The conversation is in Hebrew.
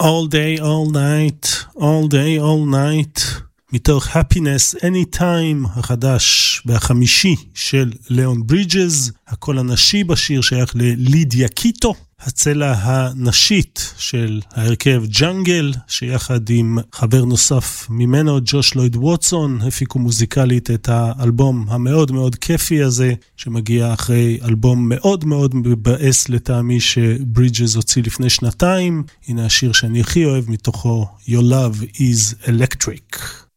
All Day, All Night, All Day, All Night, מתוך Happiness Anytime החדש והחמישי של ליאון ברידג'ס. הקול הנשי בשיר שייך ללידיה קיטו, הצלע הנשית של ההרכב ג'אנגל, שיחד עם חבר נוסף ממנו, ג'וש לויד ווטסון, הפיקו מוזיקלית את האלבום המאוד מאוד כיפי הזה, שמגיע אחרי אלבום מאוד מאוד מבאס לטעמי שברידג'ס הוציא לפני שנתיים. הנה השיר שאני הכי אוהב מתוכו, Your Love is Electric.